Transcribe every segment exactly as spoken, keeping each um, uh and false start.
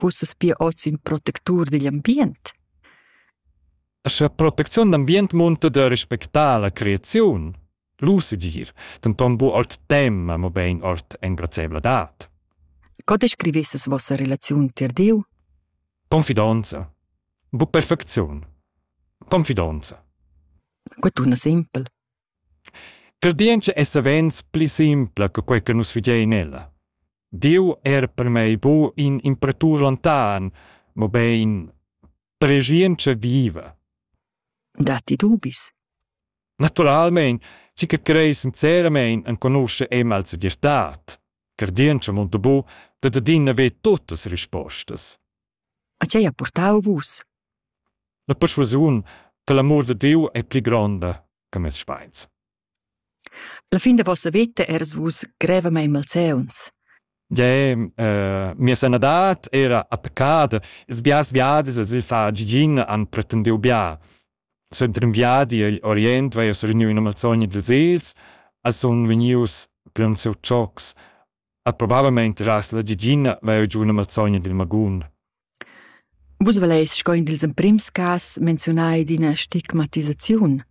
pussas pia oz in protectur degli ambient. La protezione d'ambient monta da rispettare la creazione. Lusi dir, tanton bu alt tema, ma ben alt engrazebladat. Co descrivesses vossa relazione ter Diu? Confidenza. Bu perfezione. Confidenza. Quatuna simpel. Credienza è savens pli simple che quel che nus figei in ella. Diu era per me bu in impretur lontan, ma ben pregienza viva. Dati dubis. Naturalmente, si che crei sinceramente e conosce emal la dirtat. Credienza molto bu da da din ave tutte le risposte. A ce ha portau vus? La persuasione che l'amor di Dio è più grande che mes spaiz. La fin de vossa vita eras vus grevamente malseuns. Ja, uh, mia sanadat era attaccata, es bias viades as il fa gigin an pretendiu bia. Sunt rinviadi agli Orient, vai as reuniu in amalzogni dels els, as son venius plön seu chocs. A probabilmente ras la gigina vai giù in amalzogni del Magun. Vus valeis sco in dils prims cas mencionai d'ina stigmatizzaziun?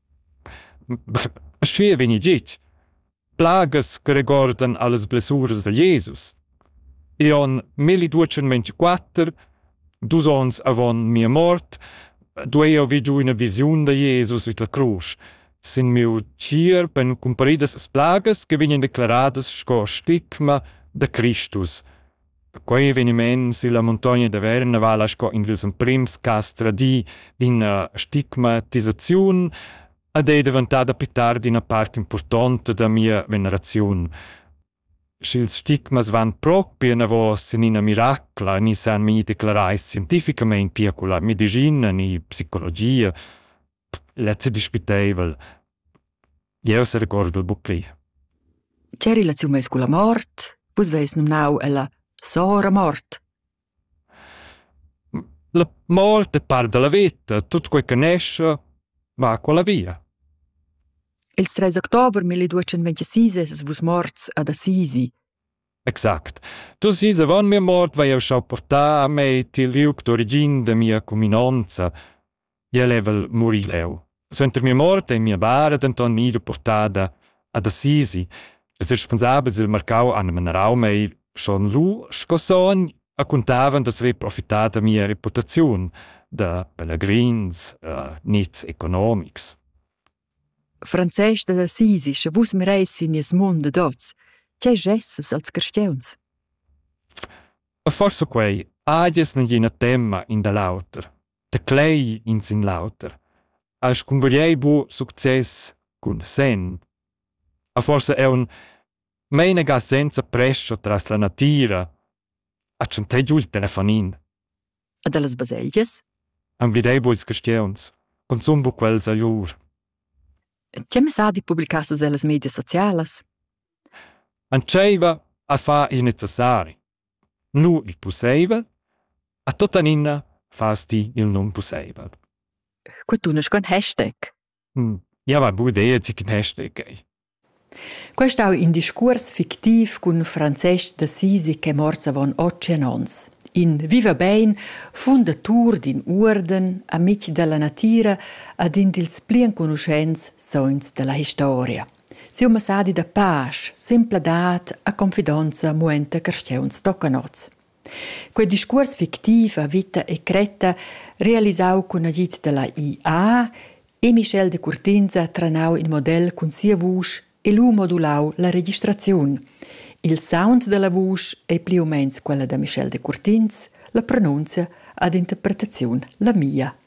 Schwer wenn ich dit. Plagas che riguardan alles blessuras de Jesus. E on milleduecentventiquattro, dus ons avon mia mort, due ho vidu una visione de Jesus vit la cruz. Sin miu cier pen comparidas as plagas che venien declaradas sco stigma de Christus. Quei eveniment si la montagna de Verna vala sco in dils prims cas tradi d'ina stigmatizzaziun ed è diventata più tardi una parte importante della mia venerazione. Schils stigmas van proprio una voce in una miracla, ni san mi declarai scientificamente pia con la medicina, ni psicologia. Let's discutabile. Io se ricordo il bucli. C'è relazione con la mort? Vus veis numnau e la sora mort? La morte è parte della vita, tutto quel che nasce va con la via. Il tre ottobre milleduecentventisis es vus morts ad Assisi. Exact. Tu sis avon mia mort vai eu schau portar a mei til liug d'origin de mia cominonza. Io level muri leu. Suenter mia mort e mia bara denton nido portada ad Assisi. Les responsabels il marcau an menarau mei schon lu scosson a contavan das ve profitada mia reputazione da pellegrins, uh, nits economics. Francesc d'Assisi, se vus mireis in es monde dots, c'è gesses als cristians? A forse quei, agies non gina tema in da lauter, de clay in sin lauter, a scumbugliei bu success cun sen. A forse è un meinega senza prescio tras la natura, a centei giù il telefonin. Ad allas baselgias? Am videi bu ils cristians, consum bu quels a jur. C'è mesadi publicasses ellas media socialas? Anceiva a fa il necessari. Nu il possibile, a totanina fasti il non possibile. Quatuna scon hashtag? Hm, ja, va bu idea zic in hashtag ei. Questo è un discorso fictivo con Francesc d'Assisi che morsa von otcenons. In viva bein, fondatur din orden, amici della natura, ad in dils plien conoscenz soins della storia. Siu masadi da pace, sempladat a confidenza muenta carsteuns toccanots. Quel discorso fictivo a vita e cretta realisau con agit della I A e Michel de Curtinza tranau in model con sia vush e lu modulau la registrazione. Il sound della voce è più o meno quella da Michel de Curtinz, la pronuncia ad interpretazione la mia.